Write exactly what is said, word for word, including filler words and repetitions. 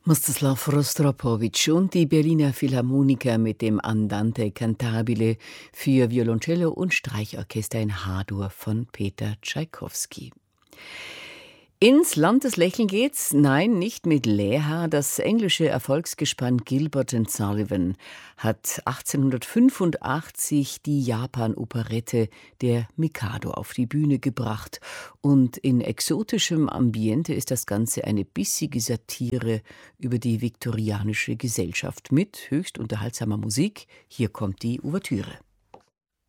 Mstislav Rostropovitch und die Berliner Philharmoniker mit dem Andante cantabile für Violoncello und Streichorchester in H-Dur von Peter Tschaikowski. Ins Land des Lächeln geht's? Nein, nicht mit Leha. Das englische Erfolgsgespann Gilbert and Sullivan hat achtzehnhundertfünfundachtzig die Japan-Operette Der Mikado auf die Bühne gebracht. Und in exotischem Ambiente ist das Ganze eine bissige Satire über die viktorianische Gesellschaft mit höchst unterhaltsamer Musik. Hier kommt die Ouvertüre.